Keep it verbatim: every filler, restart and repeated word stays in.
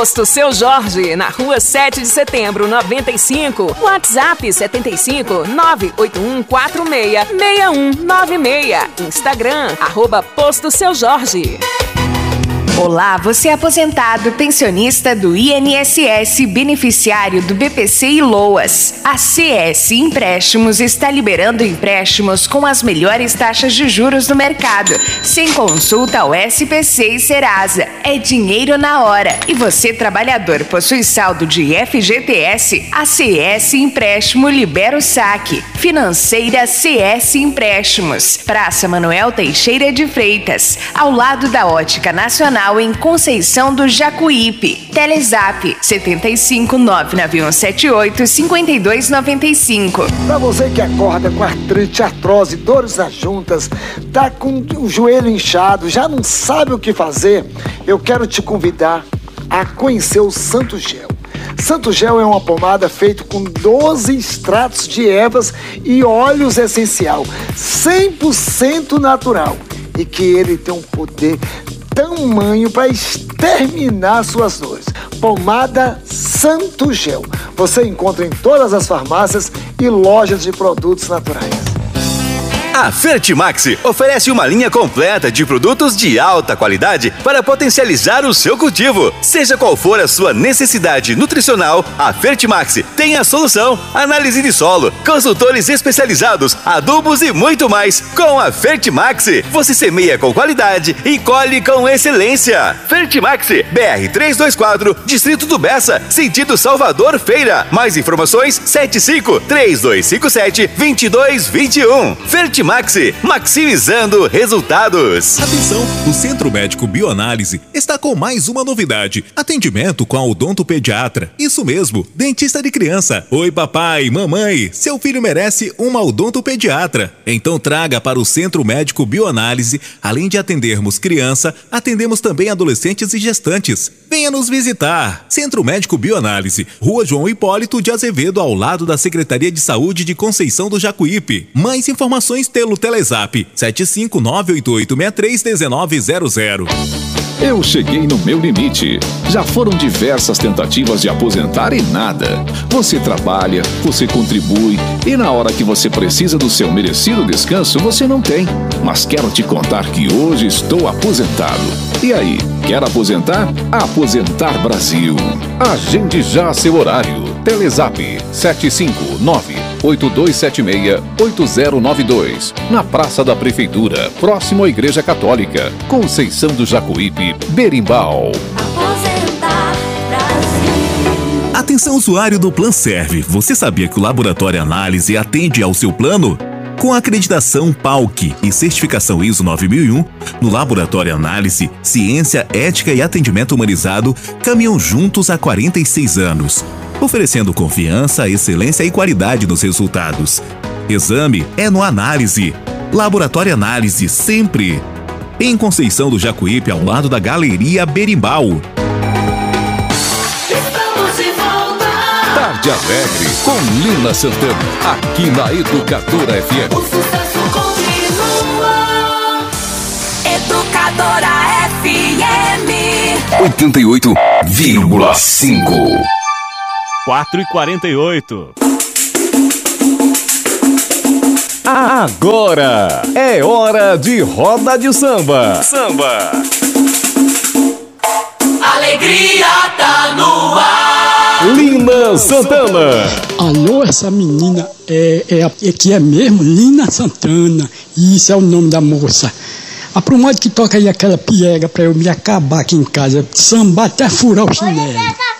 Posto Seu Jorge, na rua sete de setembro, noventa e cinco. WhatsApp setenta e cinco, nove oito um quatro seis, seis um nove seis. Instagram, arroba Posto Seu Jorge. Olá, você é aposentado, pensionista do I N S S, beneficiário do B P C e LOAS. A C S Empréstimos está liberando empréstimos com as melhores taxas de juros do mercado, sem consulta ao S P C e Serasa. É dinheiro na hora. E você, trabalhador, possui saldo de F G T S? A C S Empréstimo libera o saque. Financeira C S Empréstimos. Praça Manuel Teixeira de Freitas, ao lado da Ótica Nacional, em Conceição do Jacuípe. Telezap setenta e cinco, nove nove um sete oito, cinco dois nove cinco. Para você que acorda com artrite, artrose, dores nas juntas, tá com o joelho inchado, já não sabe o que fazer, eu quero te convidar a conhecer o Santo Gel. Santo Gel é uma pomada feita com doze extratos de ervas e óleos essencial, cem por cento natural, e que ele tem um poder tamanho para exterminar suas dores. Pomada Santo Gel. Você encontra em todas as farmácias e lojas de produtos naturais. A Fertimax oferece uma linha completa de produtos de alta qualidade para potencializar o seu cultivo. Seja qual for a sua necessidade nutricional, a Fertimax tem a solução. Análise de solo, consultores especializados, adubos e muito mais. Com a Fertimax, você semeia com qualidade e colhe com excelência. Fertimax, B R trezentos e vinte e quatro, Distrito do Bessa, sentido Salvador Feira. Mais informações, sete cinco, três dois cinco sete, dois dois dois um. Fertimax, maximizando resultados. Atenção, o Centro Médico Bioanálise está com mais uma novidade. Atendimento com a odontopediatra. Isso mesmo, dentista de criança. Oi papai, mamãe, seu filho merece uma odontopediatra. Então traga para o Centro Médico Bioanálise. Além de atendermos criança, atendemos também adolescentes e gestantes. Venha nos visitar. Centro Médico Bioanálise, Rua João Hipólito de Azevedo, ao lado da Secretaria de Saúde de Conceição do Jacuípe. Mais informações pelo Telezap sete cinco nove oito oito seis três um nove zero zero. Eu cheguei no meu limite. Já foram diversas tentativas de aposentar e nada. Você trabalha, você contribui e na hora que você precisa do seu merecido descanso, você não tem. Mas quero te contar que hoje estou aposentado. E aí, quer aposentar? Aposentar Brasil. Agende já seu horário. Telezap sete cinco nove oito dois sete seis oito zero nove dois. Na Praça da Prefeitura, próximo à Igreja Católica, Conceição do Jacuípe, Berimbau. Aposentar Brasil. Atenção usuário do Planserve, você sabia que o Laboratório Análise atende ao seu plano? Com a acreditação P A U C e certificação I S O nove mil e um, no Laboratório Análise, ciência, ética e atendimento humanizado caminham juntos há quarenta e seis anos, oferecendo confiança, excelência e qualidade nos resultados. Exame é no Análise. Laboratório Análise, sempre. Em Conceição do Jacuípe, ao lado da Galeria Berimbau. Estamos de volta. Tarde Alegre, com Lina Santana, aqui na Educadora F M. O sucesso continua. Educadora F M oitenta e oito vírgula cinco. quatro e quarenta e oito. Agora é hora de roda de samba. Samba. Alegria tá no ar. Lina Santana. Alô, essa menina é, é, é que é mesmo Lina Santana. Isso é o nome da moça. A pro modo que toca aí aquela piega pra eu me acabar aqui em casa, sambar até furar o chinelo.